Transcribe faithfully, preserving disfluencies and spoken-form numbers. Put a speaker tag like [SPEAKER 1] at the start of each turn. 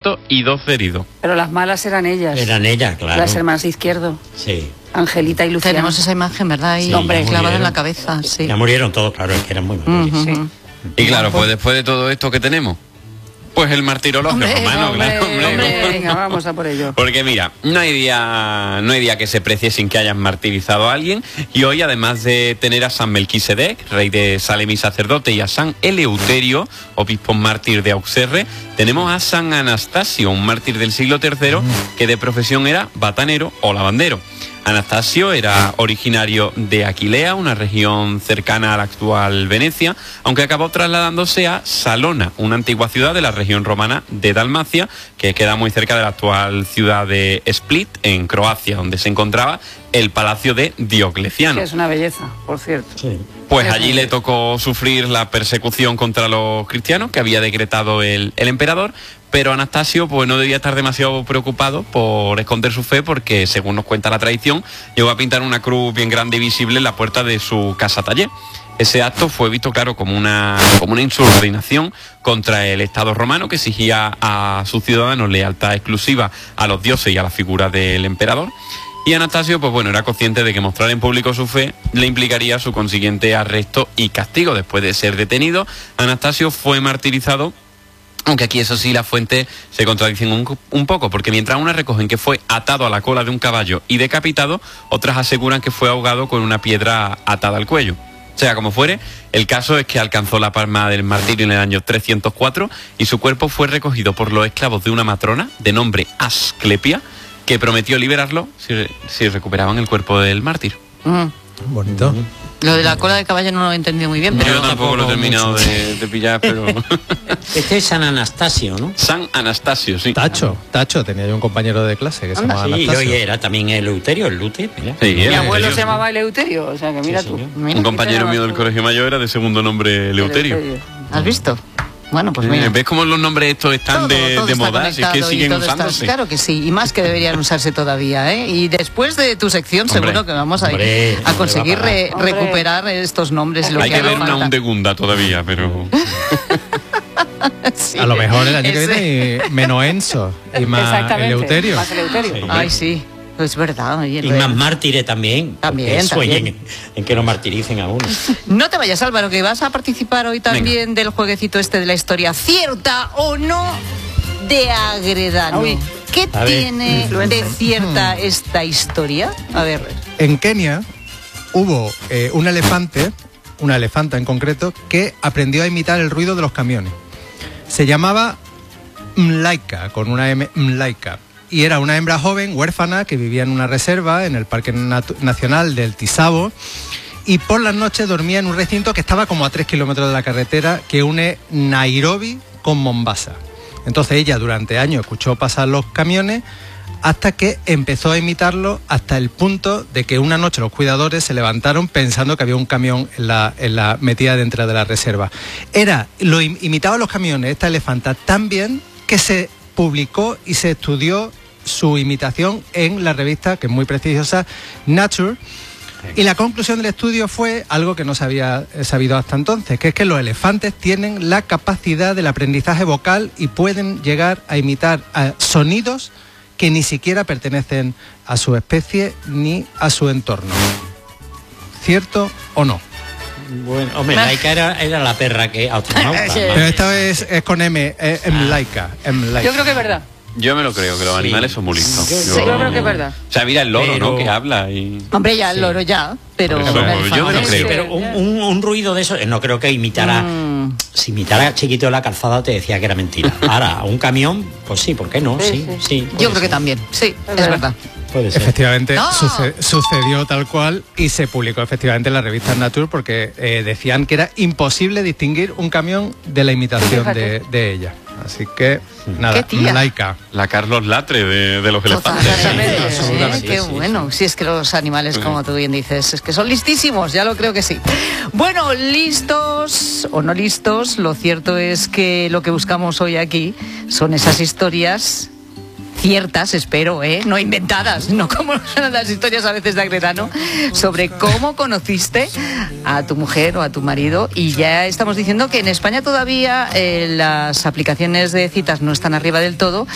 [SPEAKER 1] muertos y doce heridos.
[SPEAKER 2] Pero las malas eran ellas.
[SPEAKER 3] Eran ellas, claro.
[SPEAKER 2] Las hermanas de Izquierdo.
[SPEAKER 3] Sí.
[SPEAKER 2] Angelita y Luciana.
[SPEAKER 4] Tenemos esa imagen, ¿verdad? Ahí
[SPEAKER 3] Sí,
[SPEAKER 4] hombre,
[SPEAKER 3] ya
[SPEAKER 4] clavada en la
[SPEAKER 3] murieron.
[SPEAKER 4] cabeza. Sí.
[SPEAKER 3] Ya murieron todos, claro, es que eran muy mayores.
[SPEAKER 4] Ujú.
[SPEAKER 2] Sí.
[SPEAKER 1] Y claro, pues después de todo esto que tenemos, pues el martirologio
[SPEAKER 4] Hombre,
[SPEAKER 1] romano,
[SPEAKER 2] Hombre,
[SPEAKER 1] claro, hombre.
[SPEAKER 2] hombre, venga, vamos a por ello.
[SPEAKER 1] Porque mira, no hay día no hay día que se precie sin que hayan martirizado a alguien. Y hoy, además de tener a San Melquisedec, rey de Salem y sacerdote, y a San Eleuterio, obispo mártir de Auxerre, tenemos a San Anastasio, un mártir del siglo tercero, que de profesión era batanero o lavandero. Anastasio era originario de Aquilea, una región cercana a la actual Venecia, aunque acabó trasladándose a Salona, una antigua ciudad de la región romana de Dalmacia, que queda muy cerca de la actual ciudad de Split, en Croacia, donde se encontraba el palacio de Diocleciano.
[SPEAKER 2] Que es una belleza, por cierto.
[SPEAKER 3] Sí.
[SPEAKER 1] Pues allí le tocó sufrir la persecución contra los cristianos que había decretado el, el emperador, pero Anastasio pues no debía estar demasiado preocupado por esconder su fe, porque según nos cuenta la tradición, llegó a pintar una cruz bien grande y visible en la puerta de su casa taller. Ese acto fue visto, claro, como una, como una insubordinación contra el Estado romano, que exigía a sus ciudadanos lealtad exclusiva a los dioses y a la figura del emperador. Y Anastasio, pues bueno, era consciente de que mostrar en público su fe le implicaría su consiguiente arresto y castigo. Después de ser detenido, Anastasio fue martirizado, aunque aquí eso sí las fuentes se contradicen un, un poco, porque mientras unas recogen que fue atado a la cola de un caballo y decapitado, otras aseguran que fue ahogado con una piedra atada al cuello. Sea como fuere, el caso es que alcanzó la palma del martirio en el año trescientos cuatro y su cuerpo fue recogido por los esclavos de una matrona de nombre Asclepia, que prometió liberarlo si, si recuperaban el cuerpo del mártir.
[SPEAKER 4] Mm.
[SPEAKER 5] Bonito.
[SPEAKER 4] Lo de la cola de caballo no lo he entendido muy bien, pero...
[SPEAKER 1] Yo tampoco lo he terminado de, de pillar, pero...
[SPEAKER 3] Este es San Anastasio, ¿no?
[SPEAKER 1] San Anastasio, sí.
[SPEAKER 5] Tacho, Tacho, tenía yo un compañero de clase que se
[SPEAKER 3] Anda,
[SPEAKER 5] llamaba
[SPEAKER 3] sí,
[SPEAKER 5] Anastasio.
[SPEAKER 3] y era también Eleuterio, el Lute. Mira.
[SPEAKER 1] Sí,
[SPEAKER 2] Mi
[SPEAKER 1] el
[SPEAKER 2] abuelo
[SPEAKER 1] Eleuterio.
[SPEAKER 2] se llamaba Eleuterio, o sea que mira
[SPEAKER 3] Sí,
[SPEAKER 2] tú.
[SPEAKER 3] señor.
[SPEAKER 2] Mira,
[SPEAKER 1] Un compañero
[SPEAKER 2] ¿qué
[SPEAKER 1] mío del
[SPEAKER 2] te
[SPEAKER 1] colegio mayor era de segundo nombre Eleuterio.
[SPEAKER 2] Eleuterio.
[SPEAKER 4] ¿Has visto? Bueno, pues
[SPEAKER 1] Eh,
[SPEAKER 4] mira.
[SPEAKER 1] ¿Ves cómo los nombres estos están
[SPEAKER 4] Todo,
[SPEAKER 1] de,
[SPEAKER 4] todo
[SPEAKER 1] de
[SPEAKER 4] está
[SPEAKER 1] moda? Si es que
[SPEAKER 4] conectado y
[SPEAKER 1] siguen
[SPEAKER 4] todo está-
[SPEAKER 1] usándose.
[SPEAKER 4] Claro que sí, y más que deberían usarse todavía, ¿eh? Y después de tu sección
[SPEAKER 1] Hombre,
[SPEAKER 4] seguro que vamos a,
[SPEAKER 3] hombre,
[SPEAKER 4] a
[SPEAKER 3] hombre,
[SPEAKER 4] conseguir
[SPEAKER 3] va a
[SPEAKER 4] re-
[SPEAKER 2] Hombre.
[SPEAKER 4] recuperar estos nombres. Lo
[SPEAKER 1] Hay
[SPEAKER 4] que
[SPEAKER 1] que
[SPEAKER 4] haga
[SPEAKER 1] ver una
[SPEAKER 4] falta.
[SPEAKER 1] undegunda todavía, pero...
[SPEAKER 4] Sí.
[SPEAKER 5] A lo mejor el año que
[SPEAKER 4] Ese-
[SPEAKER 5] viene y menos Enzo y más
[SPEAKER 2] Exactamente,
[SPEAKER 5] Eleuterio.
[SPEAKER 2] más Eleuterio.
[SPEAKER 3] Sí.
[SPEAKER 4] Ay, sí, es verdad. oye,
[SPEAKER 3] Y
[SPEAKER 4] lo-
[SPEAKER 3] más mártires también.
[SPEAKER 4] También,
[SPEAKER 3] porque eso
[SPEAKER 4] también.
[SPEAKER 3] oye, en, en que lo martiricen a uno.
[SPEAKER 4] No te vayas, Álvaro, que vas a participar hoy también del jueguecito este de la historia cierta o no de Agredano.
[SPEAKER 2] Uy.
[SPEAKER 4] ¿Qué
[SPEAKER 3] A ver.
[SPEAKER 4] tiene
[SPEAKER 2] Influencer.
[SPEAKER 4] de cierta esta historia? A ver.
[SPEAKER 5] En Kenia hubo eh, un elefante, una elefanta en concreto, que aprendió a imitar el ruido de los camiones. Se llamaba Mlaika, con una M, Mlaika. Y era una hembra joven, huérfana, que vivía en una reserva en el Parque Natu- Nacional del Tisabo. Y por las noches dormía en un recinto que estaba como a tres kilómetros de la carretera que une Nairobi con Mombasa. Entonces ella durante años escuchó pasar los camiones hasta que empezó a imitarlo hasta el punto de que una noche los cuidadores se levantaron pensando que había un camión en la, en la metida dentro de la reserva. Era, lo im- imitaba los camiones, esta elefanta, tan bien que se publicó y se estudió su imitación en la revista, que es muy prestigiosa, Nature. Y la conclusión del estudio fue algo que no se había sabido hasta entonces, que es que los elefantes tienen la capacidad del aprendizaje vocal y pueden llegar a imitar a sonidos que ni siquiera pertenecen a su especie ni a su entorno. ¿Cierto o no?
[SPEAKER 3] Bueno, hombre, Laika era, era la perra que astronauta.
[SPEAKER 4] Sí.
[SPEAKER 5] Pero esta vez es con M, es Mlaika, Mlaika.
[SPEAKER 2] Yo creo que es verdad.
[SPEAKER 1] Yo me lo creo, que los
[SPEAKER 3] Sí.
[SPEAKER 1] animales son muy listos.
[SPEAKER 3] Sí,
[SPEAKER 2] yo creo que es verdad.
[SPEAKER 1] O sea, mira el loro,
[SPEAKER 3] Pero-
[SPEAKER 1] ¿no? Que habla y...
[SPEAKER 4] Hombre, ya el
[SPEAKER 3] Sí.
[SPEAKER 4] loro ya, pero...
[SPEAKER 1] Por eso,
[SPEAKER 4] el
[SPEAKER 1] yo me lo
[SPEAKER 4] elefante-
[SPEAKER 1] creo.
[SPEAKER 3] Pero un, un- un ruido de eso, eh, no creo que imitara.
[SPEAKER 4] Mm.
[SPEAKER 3] Si imitara chiquito de la calzada, te decía que era mentira. Ahora, a un camión, pues sí, ¿por qué no?
[SPEAKER 2] Sí,
[SPEAKER 3] Sí,
[SPEAKER 2] sí.
[SPEAKER 3] sí.
[SPEAKER 4] Yo
[SPEAKER 3] puede
[SPEAKER 4] creo que
[SPEAKER 3] ser,
[SPEAKER 4] también, sí, es
[SPEAKER 2] verdad.
[SPEAKER 4] verdad.
[SPEAKER 3] Puede ser.
[SPEAKER 5] Efectivamente,
[SPEAKER 4] ¡No!
[SPEAKER 5] suce- sucedió tal cual y se publicó efectivamente en la revista Nature porque eh, decían que era imposible distinguir un camión de la imitación de, de ella. Así que, nada,
[SPEAKER 4] ¡Qué tía!
[SPEAKER 5] Mlaika.
[SPEAKER 1] La Carlos Latre de, de los elefantes.
[SPEAKER 4] Totalmente,
[SPEAKER 2] Sí,
[SPEAKER 4] sí,
[SPEAKER 3] absolutamente,
[SPEAKER 4] qué
[SPEAKER 3] sí,
[SPEAKER 4] bueno. Si es que los animales, como tú bien dices, es que son listísimos, ya lo creo que sí. Bueno, listos o no listos, lo cierto es que lo que buscamos hoy aquí son esas historias ciertas, espero, ¿eh? No inventadas, no como son las historias a veces de Agredano, sobre cómo conociste a tu mujer o a tu marido. Y ya estamos diciendo que en España todavía eh, las aplicaciones de citas no están arriba del todo,